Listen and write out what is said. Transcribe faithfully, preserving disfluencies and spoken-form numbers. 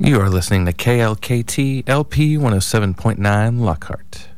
You are listening to K L K T L P one oh seven point nine Lockhart.